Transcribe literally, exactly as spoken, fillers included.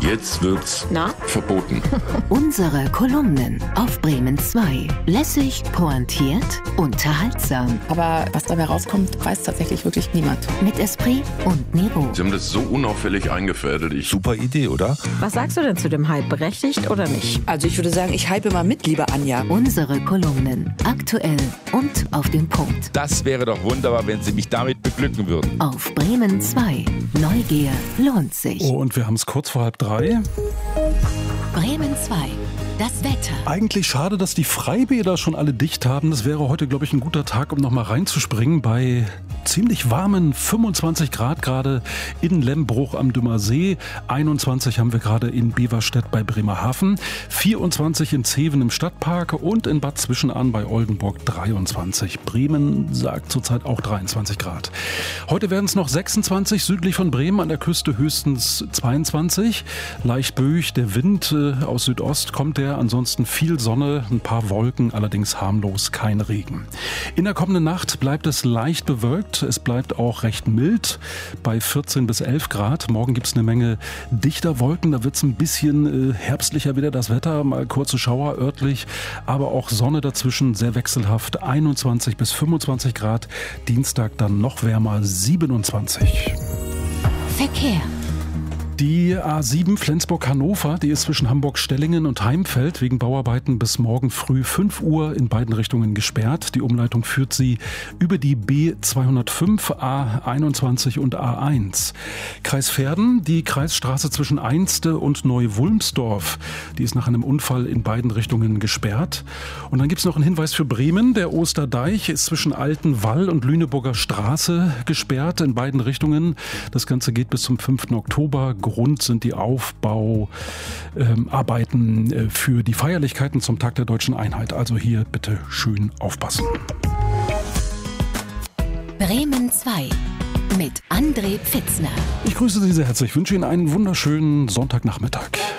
Jetzt wird's Na? verboten. Unsere Kolumnen auf Bremen zwei. Lässig, pointiert, unterhaltsam. Aber was dabei rauskommt, weiß tatsächlich wirklich niemand. Mit Esprit und Niveau. Sie haben das so unauffällig eingefädelt. Ich Super Idee, oder? Was sagst du denn zu dem Hype? Berechtigt oder nicht? Also ich würde sagen, ich hype mal mit, liebe Anja. Unsere Kolumnen. Aktuell und auf den Punkt. Das wäre doch wunderbar, wenn Sie mich damit beglücken würden. Auf Bremen zwei. Neugier lohnt sich. Oh, und wir haben es kurz vor halb drei. Bremen zwei. Das Wetter. Eigentlich schade, dass die Freibäder schon alle dicht haben. Das wäre heute, glaube ich, ein guter Tag, um nochmal reinzuspringen bei ziemlich warmen fünfundzwanzig Grad gerade in Lembruch am Dümmer See. einundzwanzig haben wir gerade in Beverstedt bei Bremerhaven. vierundzwanzig in Zeven im Stadtpark und in Bad Zwischenahn bei Oldenburg dreiundzwanzig. Bremen sagt zurzeit auch dreiundzwanzig Grad. Heute werden es noch sechsundzwanzig, südlich von Bremen an der Küste höchstens zweiundzwanzig. Leicht böig, der Wind äh, aus Südost kommt der. Ansonsten viel Sonne, ein paar Wolken, allerdings harmlos, kein Regen. In der kommenden Nacht bleibt es leicht bewölkt. Es bleibt auch recht mild bei vierzehn bis elf Grad. Morgen gibt es eine Menge dichter Wolken. Da wird es ein bisschen äh, herbstlicher wieder das Wetter. Mal kurze Schauer örtlich, aber auch Sonne dazwischen. Sehr wechselhaft. einundzwanzig bis fünfundzwanzig Grad. Dienstag dann noch wärmer, siebenundzwanzig. Verkehr. Die A sieben Flensburg-Hannover, die ist zwischen Hamburg-Stellingen und Heimfeld wegen Bauarbeiten bis morgen früh fünf Uhr in beiden Richtungen gesperrt. Die Umleitung führt sie über die B zweihundertfünf, A einundzwanzig und A eins. Kreis Verden, die Kreisstraße zwischen Einste und Neu-Wulmsdorf, die ist nach einem Unfall in beiden Richtungen gesperrt. Und dann gibt es noch einen Hinweis für Bremen. Der Osterdeich ist zwischen Altenwall und Lüneburger Straße gesperrt in beiden Richtungen. Das Ganze geht bis zum fünften Oktober. Grund sind die Aufbauarbeiten äh, für die Feierlichkeiten zum Tag der Deutschen Einheit. Also hier bitte schön aufpassen. Bremen zwei mit André Pfitzner. Ich grüße Sie sehr herzlich. Ich wünsche Ihnen einen wunderschönen Sonntagnachmittag.